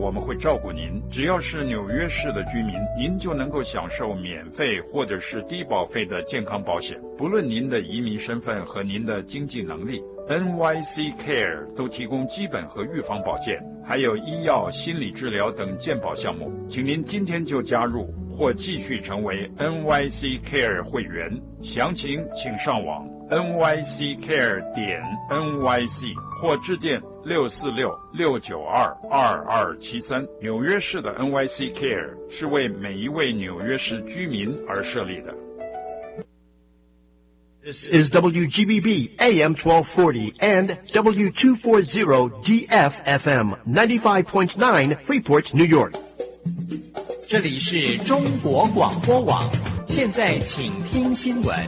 我们会照顾您。只要是纽约市的居民，您就能够享受免费或者是低保费的健康保险，不论您的移民身份和您的经济能力。NYC Care 都提供基本和预防保健，还有医药、心理治疗等健保项目。请您今天就加入或继续成为 NYC Care 会员，详情请上网 nyccare.nyc 或致电646-692-2273。纽约市的 NYC Care 是为每一位纽约市居民而设立的。 This is WGBB AM 1240 and W240 DFFM 95.9 Freeport, New York. 这里是中国广播网，现在请听新闻。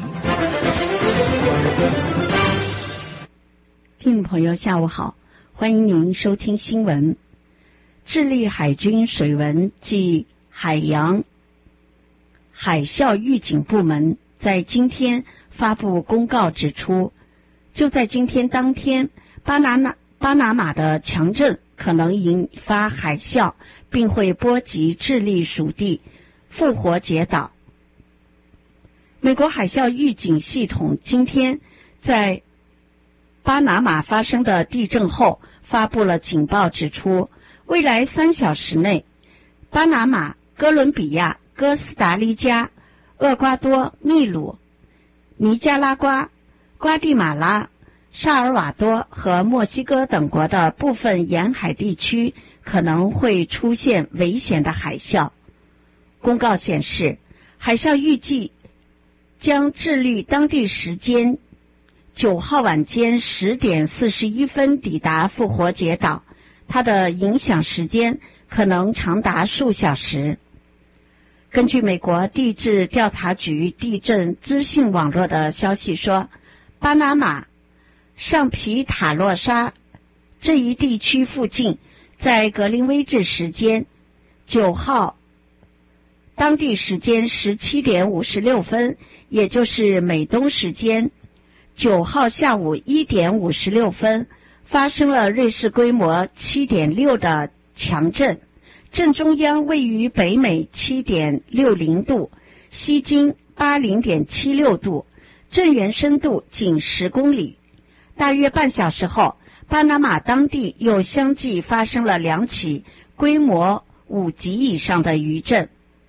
听众朋友下午好，欢迎您收听新闻。智利海军水文及海洋海啸预警部门在今天发布公告指出，就在今天当天，巴拿马的强震可能引发海啸，并会波及智利属地复活节岛。美国海啸预警系统今天在巴拿马发生的地震后发布了警报，指出未来3小时内，巴拿马、哥伦比亚、哥斯达黎加、厄瓜多、秘鲁、尼加拉瓜、瓜地马拉、萨尔瓦多和墨西哥等国的部分沿海地区可能会出现危险的海啸。公告显示，海啸预计将智利当地时间9号晚间10点41分抵达复活节岛，它的影响时间可能长达数小时。根据美国地质调查局地震资讯网络的消息说，巴拿马上皮塔洛沙这一地区附近，在格林威治时间9号当地时间17点56分，也就是美东时间9号下午1点56分，发生了瑞士规模 7.6 的强震。震中央位于北纬 7.60 度，西经 80.76 度，震源深度仅10公里。大约半小时后，巴拿马当地又相继发生了2起规模5级以上的余震。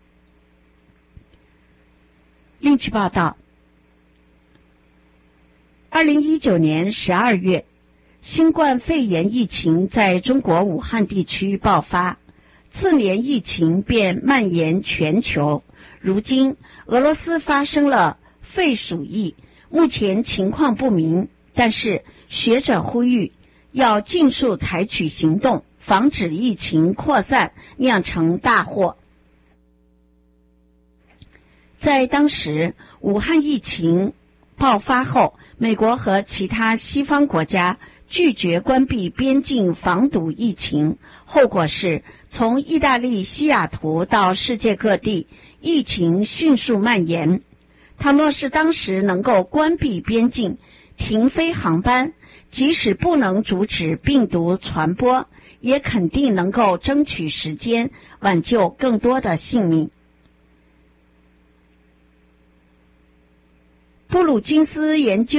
另据报道，2019年12月，新冠肺炎疫情在中国武汉地区爆发，次年疫情便蔓延全球。如今俄罗斯发生了肺鼠疫，目前情况不明，但是学者呼吁要尽速采取行动，防止疫情扩散酿成大祸。在当时武汉疫情爆发后，美国和其他西方国家拒绝关闭边境防堵疫情，后果是从意大利西雅图到世界各地，疫情迅速蔓延。倘若是当时能够关闭边境，停飞航班，即使不能阻止病毒传播，也肯定能够争取时间，挽救更多的性命。布鲁金斯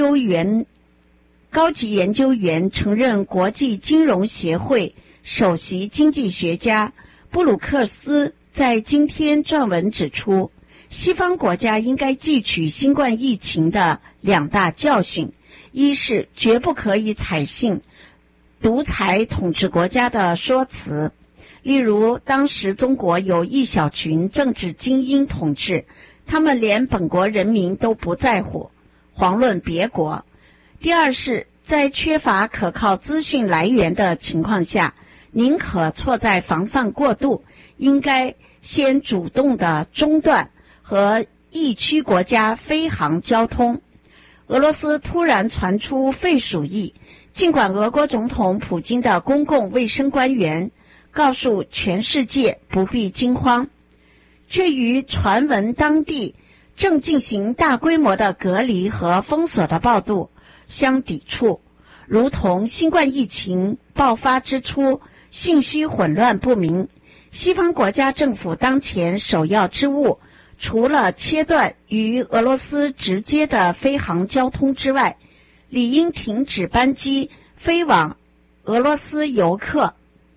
高级研究员承认国际金融协会首席经济学家布鲁克斯在今天撰文指出，西方国家应该汲取新冠疫情的2大教训，一是绝不可以采信独裁统治国家的说辞，例如当时中国有一小群政治精英统治，他们连本国人民都不在乎，遑论别国。第二是在缺乏可靠资讯来源的情况下，宁可错在防范过度，应该先主动的中断和疫区国家飞航交通。俄罗斯突然传出肺鼠疫，尽管俄国总统普京的公共卫生官员告诉全世界不必惊慌，却与传闻当地正进行大规模的隔离和封锁的报道相抵触，如同新冠疫情爆发之初， 信息混乱不明。西方国家政府当前首要之务，除了切断与俄罗斯直接的飞航交通之外，理应停止班机飞往俄罗斯游客。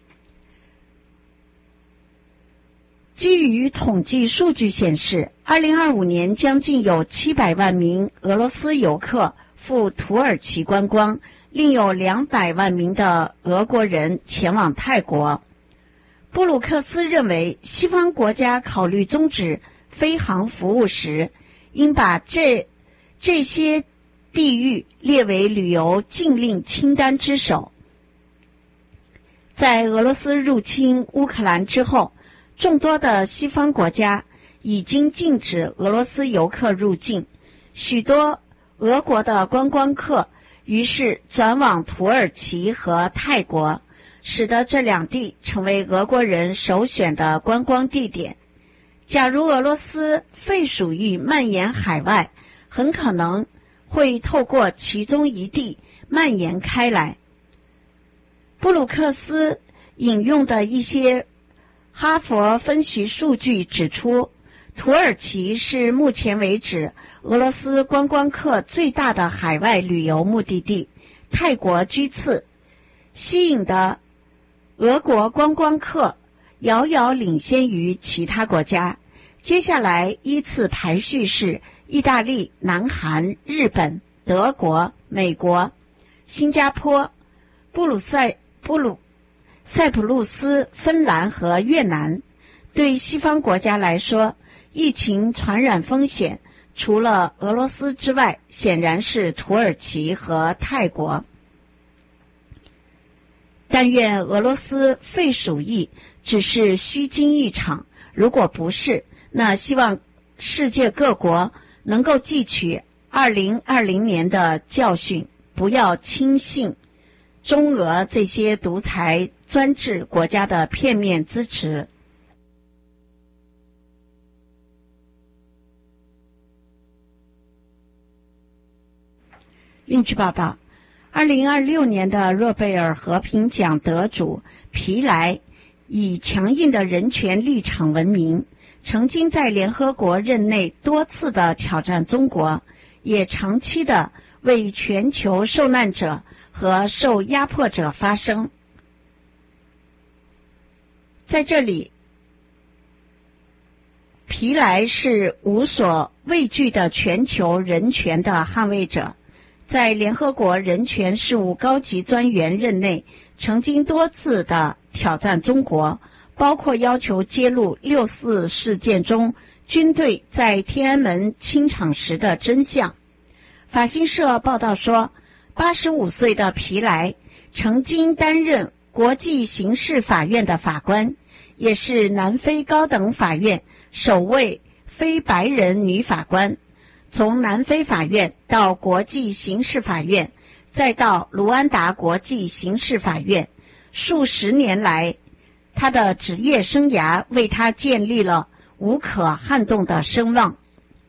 基于统计数据显示，2025年将近有700万名俄罗斯游客赴土耳其观光，另有200万名的俄国人前往泰国。布鲁克斯认为，西方国家考虑终止飞航服务时，应把这些地域列为旅游禁令清单之首。在俄罗斯入侵乌克兰之后，众多的西方国家已经禁止俄罗斯游客入境，许多俄国的观光客于是转往土耳其和泰国，使得这两地成为俄国人首选的观光地点。假如俄罗斯废鼠疫蔓延海外，很可能会透过其中一地蔓延开来。布鲁克斯引用的一些哈佛分析数据指出，土耳其是目前为止俄罗斯观光客最大的海外旅游目的地，泰国居次，吸引的俄国观光客遥遥领先于其他国家。接下来依次排序是意大利、南韩、日本、德国、美国、新加坡、塞浦路斯、芬兰和越南。对西方国家来说，疫情传染风险除了俄罗斯之外，显然是土耳其和泰国。但愿俄罗斯废鼠疫只是虚惊一场，如果不是，那希望世界各国能够汲取2020年的教训，不要轻信中俄这些独裁专制国家的片面支持。另据报道，2026年的诺贝尔和平奖得主皮莱以强硬的人权立场闻名，曾经在联合国任内多次的挑战中国，也长期的为全球受难者和受压迫者发声。在这里，皮莱是无所畏惧的全球人权的捍卫者，在联合国人权事务高级专员任内，曾经多次的挑战中国，包括要求揭露6·4事件中军队在天安门清场时的真相。法新社报道说，85岁的皮莱曾经担任国际刑事法院的法官，也是南非高等法院首位非白人女法官。从南非法院到国际刑事法院，再到卢安达国际刑事法院，数十年来，他的职业生涯为他建立了无可撼动的声望。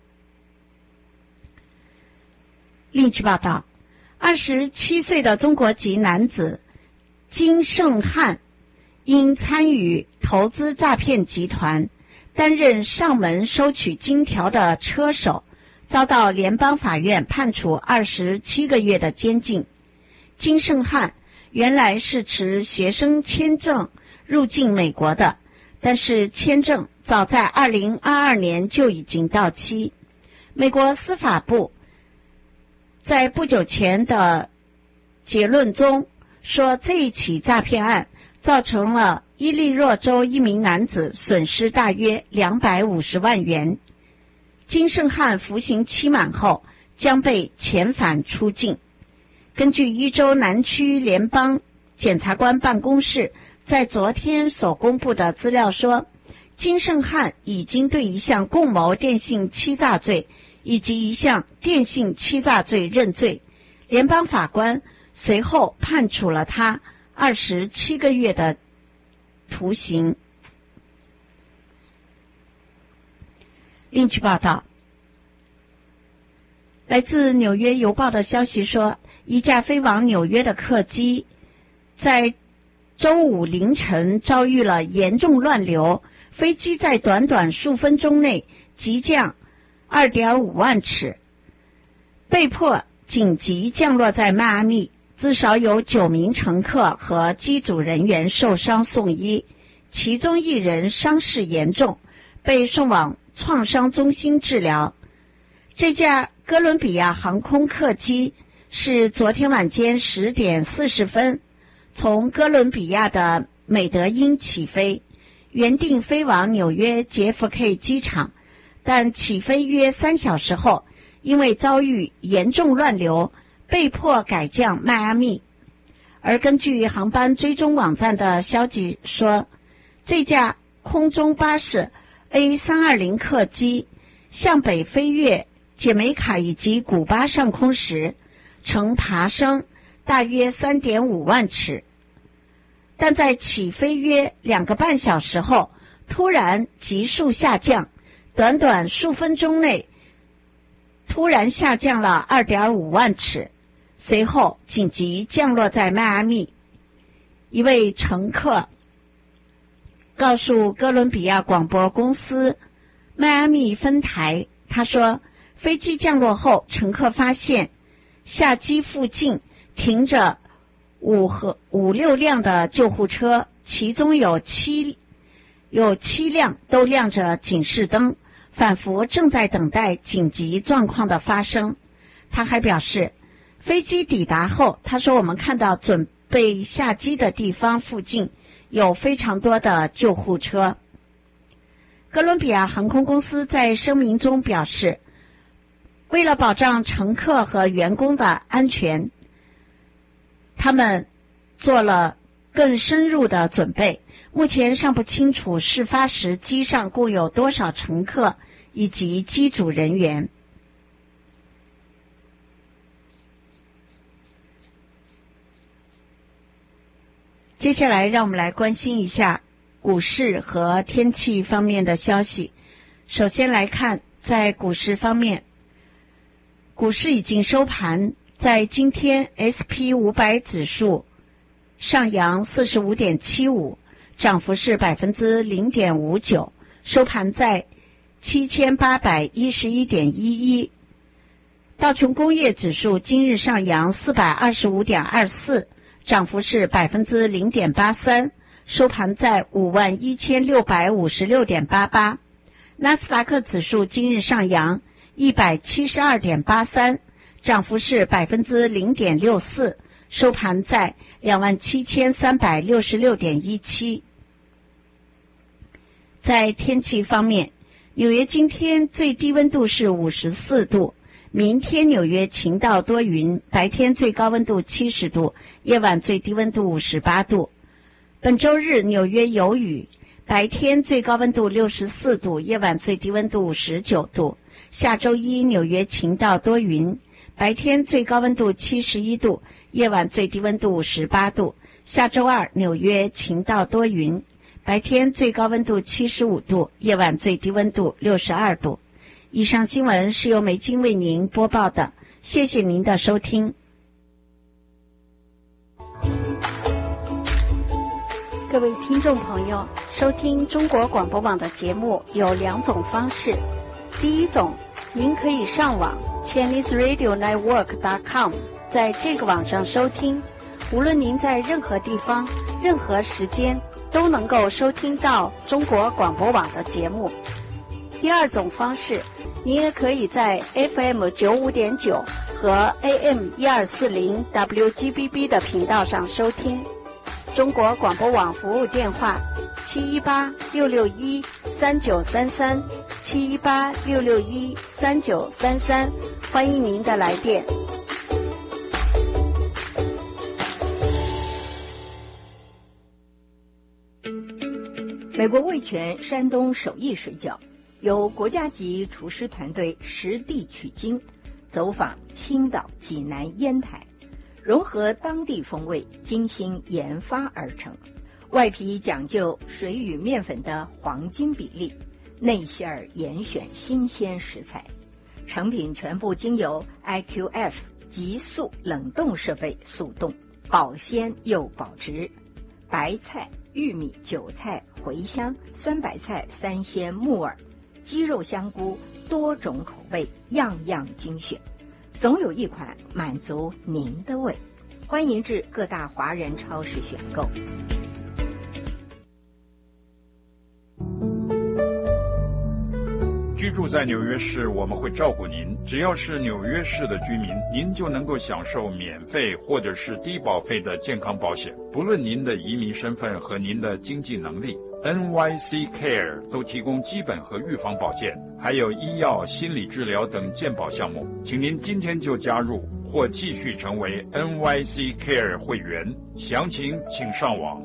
另据报道，27岁的中国籍男子金圣汉因参与投资诈骗集团，担任上门收取金条的车手，遭到联邦法院判处27个月的监禁。金圣汉原来是持学生签证入境美国的，但是签证早在2022年就已经到期。美国司法部在不久前的结论中说，这一起诈骗案造成了伊利诺州一名男子损失大约250万元。金圣汉服刑期满后将被遣返出境。根据伊州南区联邦检察官办公室在昨天所公布的资料说，金圣汉已经对一项共谋电信欺诈罪以及一项电信欺诈罪认罪。联邦法官随后判处了他27个月的徒刑。另据报道，来自纽约邮报的消息说，一架飞往纽约的客机在周五凌晨遭遇了严重乱流，飞机在短短数分钟内急降 2.5 万尺，被迫紧急降落在迈阿密，至少有9名乘客和机组人员受伤送医，其中1人伤势严重，被送往创伤中心治疗。这架哥伦比亚航空客机是昨天晚间10点40分从哥伦比亚的美德因起飞，原定飞往纽约 JFK 机场，但起飞约3小时后，因为遭遇严重乱流，被迫改降迈阿密。而根据航班追踪网站的消息说，这架空中巴士 A320 客机向北飞越杰美卡以及古巴上空时，曾爬升大约 3.5 万尺，但在起飞约2个半小时后，突然急速下降，短短数分钟内突然下降了 2.5 万尺，随后紧急降落在迈阿密。一位乘客告诉哥伦比亚广播公司迈阿密分台，他说，飞机降落后，乘客发现下机附近停着5、6辆的救护车，其中有7辆都亮着警示灯，仿佛正在等待紧急状况的发生。他还表示，飞机抵达后，他说我们看到准备下机的地方附近有非常多的救护车。哥伦比亚航空公司在声明中表示，为了保障乘客和员工的安全，他们做了更深入的准备。目前尚不清楚事发时机上共有多少乘客以及机组人员。接下来让我们来关心一下股市和天气方面的消息。首先来看在股市方面，股市已经收盘，在今天 SP500 指数上扬 45.75， 涨幅是 0.59%， 收盘在 7811.11。 道琼工业指数今日上扬 425.24， 涨幅是 0.83%， 收盘在 51,656.88。 纳斯达克指数今日上扬 172.83， 涨幅是 0.64%， 收盘在 27,366.17。 在天气方面，纽约今天最低温度是54度，明天纽约晴到多云，白天最高温度70度，夜晚最低温度58度。本周日纽约有雨，白天最高温度64度，夜晚最低温度19度。下周一纽约晴到多云，白天最高温度71度，夜晚最低温度18度。下周二纽约晴到多云，白天最高温度75度，夜晚最低温度62度。以上新闻是由梅金为您播报的，谢谢您的收听。各位听众朋友，收听中国广播网的节目有2种方式。第一种，您可以上网 ChineseRadioNetwork.com， 在这个网上收听，无论您在任何地方、任何时间都能够收听到中国广播网的节目。第二种方式，您也可以在 FM95.9 和 AM1240 WGBB 的频道上收听。中国广播网服务电话718-661-3933 718-661-3933，欢迎您的来电。 美国味全山东手艺水饺由国家级厨师团队实地取经，走访青岛、济南、烟台，融合当地风味，精心研发而成。外皮讲究水与面粉的黄金比例，内馅儿严选新鲜食材，成品全部经由 IQF 急速冷冻设备速冻，保鲜又保值。 白菜、玉米、韭菜、茴香、酸白菜、三鲜、木耳、鸡肉、香菇，多种口味，样样精选，总有一款满足您的胃。欢迎至各大华人超市选购。 居住在纽约市，我们会照顾您。只要是纽约市的居民，您就能够享受免费或者是低保费的健康保险。不论您的移民身份和您的经济能力， NYC Care 都提供基本和预防保健，还有医药、心理治疗等健保项目。请您今天就加入或继续成为 NYC Care 会员。详情请上网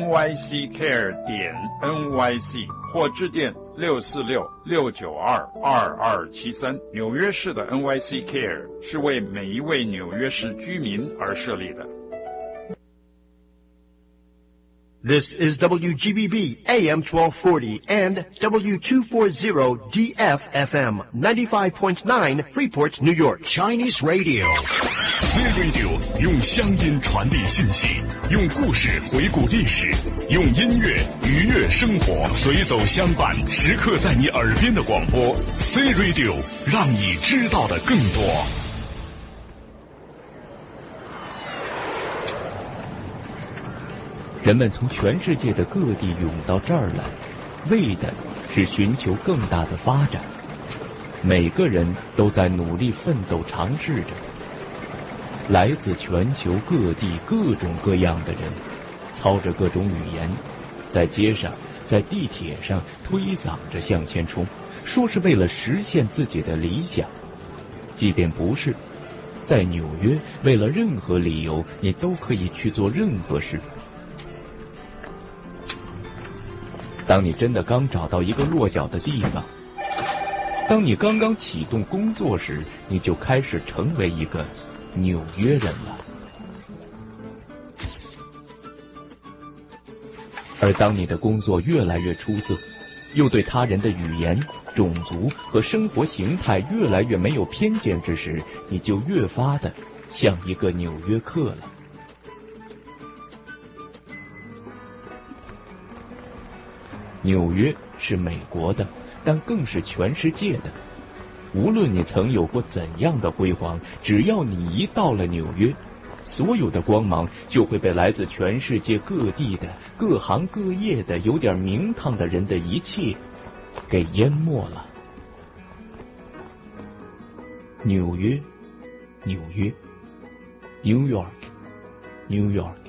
nyccare.nyc 或致电646-692-2273。纽约市的 NYC Care 是为每一位纽约市居民而设立的。 This is WGBB AM 1240 and W240 DFFM 95.9 Freeport, New York. Chinese Radio. C Radio 用乡音传递信息，用故事回顾历史，用音乐愉悦生活，随走相伴，时刻在你耳边的广播。C Radio 让你知道的更多。 人们从全世界的各地涌到这儿来，为的是寻求更大的发展。每个人都在努力奋斗，尝试着。来自全球各地各种各样的人，操着各种语言，在街上、在地铁上推搡着向前冲，说是为了实现自己的理想。即便不是，在纽约，为了任何理由，你都可以去做任何事。当你真的刚找到一个落脚的地方，当你刚刚启动工作时，你就开始成为一个纽约人了。而当你的工作越来越出色，又对他人的语言、种族和生活形态越来越没有偏见之时，你就越发的像一个纽约客了。纽约是美国的，但更是全世界的。无论你曾有过怎样的辉煌，只要你一到了纽约，所有的光芒就会被来自全世界各地的各行各业的有点名堂的人的一切给淹没了。纽约，纽约 ，New York，New York。